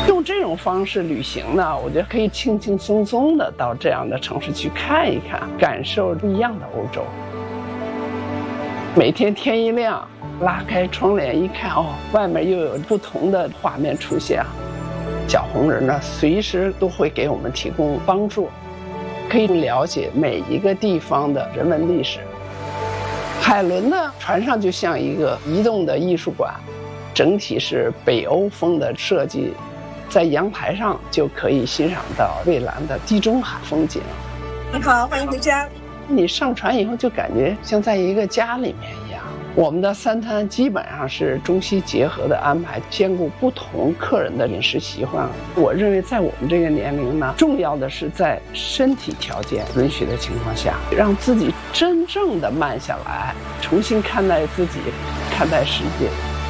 用这种方式旅行呢，我觉得可以轻轻松松的到这样的城市去看一看，感受不一样的欧洲。每天天一亮，拉开窗帘一看，哦，外面又有不同的画面出现。小红人呢，随时都会给我们提供帮助，可以了解每一个地方的人文历史。海伦呢，船上就像一个移动的艺术馆，整体是北欧风的设计，在阳台上就可以欣赏到蔚蓝的地中海风景。 你好，欢迎回家。 你上船以后就感觉像在一个家里面一样。我们的3餐基本上是中西结合的安排，兼顾不同客人的饮食习惯。我认为在我们这个年龄呢，重要的是在身体条件允许的情况下，让自己真正的慢下来，重新看待自己，看待世界。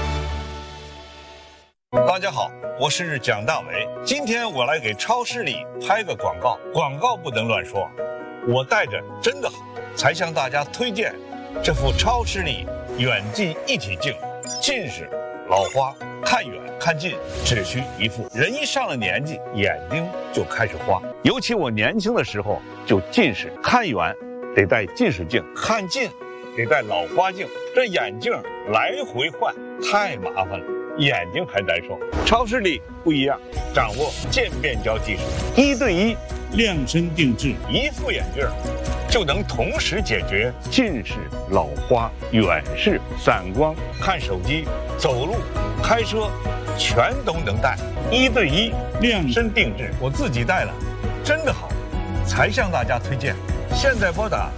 大家好，我是蒋大为。今天我来给超市里拍个广告，广告不能乱说。我带着真的好，才向大家推荐这副超视力远近一体镜。近视、老花，看远看近只需一副。人一上了年纪，眼睛就开始花。尤其我年轻的时候就近视，看远得戴近视镜，看近得戴老花镜，这眼镜来回换太麻烦了，眼睛还难受。超视力不一样，掌握渐变焦技术，1对1 量身定制， 一副眼镜就能同时解决近视、老花、远视、散光、看手机、走路、开车，全都能戴。1对1量身定制，我自己戴了，真的好，才向大家推荐。现在拨打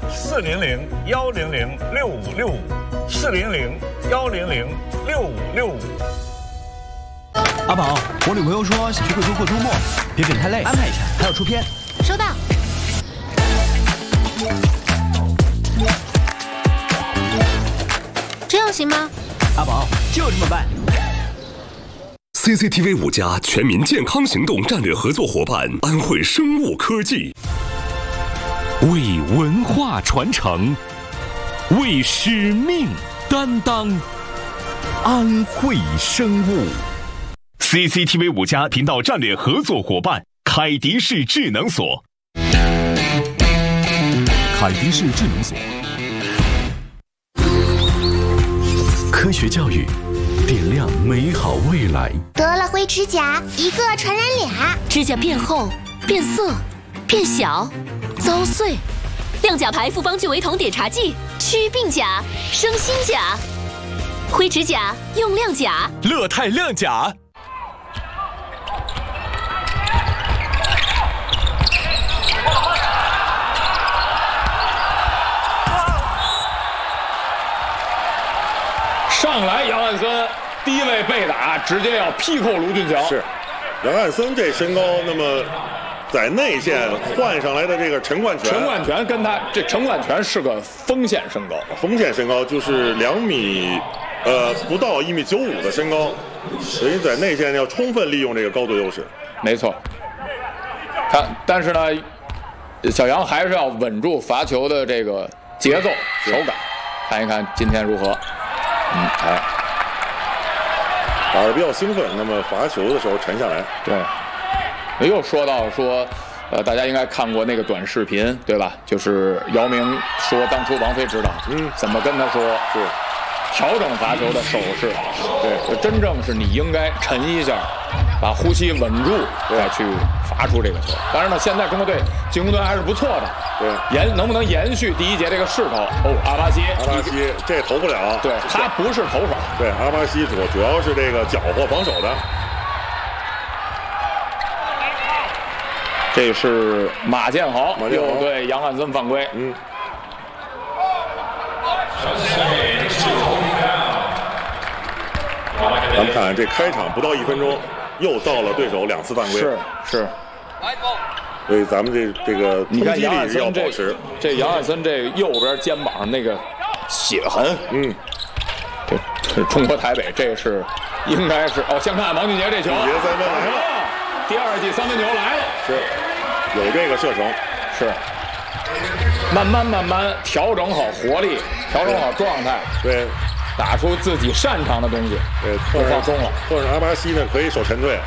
400-100-6565，400-100-6565。 阿宝，我女朋友说想去贵州过周末，别等太累，安排一下，还要出片。 收到。这样行吗？ 阿宝，就这么办。 CCTV 5家全民健康行动战略合作伙伴安徽生物科技， 为文化传承，为使命担当，安徽生物。CCTV 5家频道战略合作伙伴凯迪士智能锁。凯迪士智能锁，科学教育，点亮美好未来。 得了灰指甲，一个传染俩， 指甲变厚、变色、变小、遭碎。亮甲牌复方聚维酮碘茶剂，祛病甲，生新甲。灰指甲用亮甲， 乐泰亮甲。 上来杨汉森低位被打，直接要劈扣卢俊强。 是，杨汉森这身高，那么在内线换上来的这个陈冠泉跟他这陈冠泉是个锋线身高， 就是2米，不到1.95米的身高，所以在内线要充分利用这个高度优势。 没错。但是呢，小杨还是要稳住罚球的这个节奏、手感，看一看今天如何。 打得比较兴奋，那么罚球的时候沉下来。 对，又说到大家应该看过那个短视频，对吧？就是姚明说当初王菲指导，怎么跟他说是调整罚球的手势，对，真正是你应该沉一下，把呼吸稳住，再去罚出这个球。当然呢，现在中国队进攻端还是不错的。对，能不能延续第1节这个势头？阿巴西这投不了， 对他不是投手， 对，阿巴西主要是这个缴获防守的。 这是马建豪又对杨汉森犯规。 咱们看这开场不到1分钟，又造了对手2次犯规。 是。 所以咱们这个你看杨汉要保持。 这杨汉森这右边肩膀上那个血痕，这中国台北这是应该是先看王俊杰这球， 王俊杰3分来了， 第2记3分球来了， 是有这个射程， 是慢慢调整好活力，调整好状态， 对， 打出自己擅长的东西， 对， 不放松了。 或者阿巴西呢可以守沉队。